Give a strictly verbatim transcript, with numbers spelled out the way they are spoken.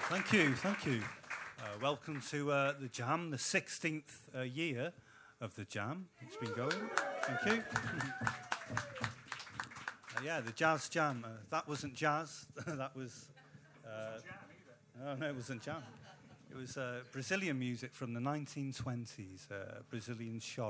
Thank you, thank you. Uh, welcome to uh, the Jam, the sixteenth uh, year of the Jam. It's been going. Thank you. uh, yeah, the Jazz Jam. Uh, that wasn't jazz. that was... Uh, oh, no, it wasn't jam. It was uh, Brazilian music from the nineteen twenties, uh, Brazilian choro.